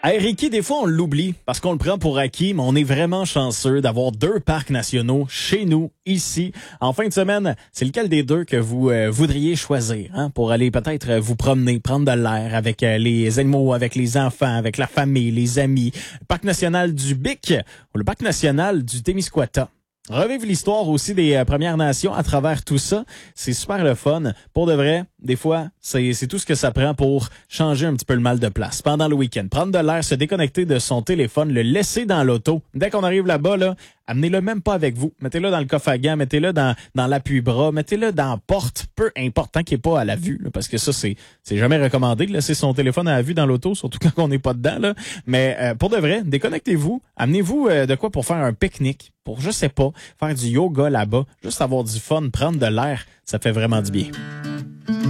Hey Ricky, des fois on l'oublie parce qu'on le prend pour acquis, mais on est vraiment chanceux d'avoir 2 parcs nationaux chez nous, ici. En fin de semaine, c'est lequel des 2 que vous voudriez choisir pour aller peut-être vous promener, prendre de l'air avec les animaux, avec les enfants, avec la famille, les amis. Le parc national du Bic ou le parc national du Témiscouata. Revivre l'histoire aussi des Premières Nations à travers tout ça, c'est super le fun. Pour de vrai, des fois, c'est tout ce que ça prend pour changer un petit peu le mal de place. Pendant le week-end, prendre de l'air, se déconnecter de son téléphone, le laisser dans l'auto. Dès qu'on arrive là-bas, là, amenez-le même pas avec vous. Mettez-le dans le coffre à gants, mettez-le dans l'appui-bras, mettez-le dans la porte, peu important qu'il n'est pas à la vue, là, parce que ça, c'est jamais recommandé de laisser son téléphone à la vue dans l'auto, surtout quand on n'est pas dedans. Là. Mais pour de vrai, déconnectez-vous, amenez-vous de quoi pour faire un pique-nique, pour, je sais pas, faire du yoga là-bas, juste avoir du fun, prendre de l'air, ça fait vraiment du bien.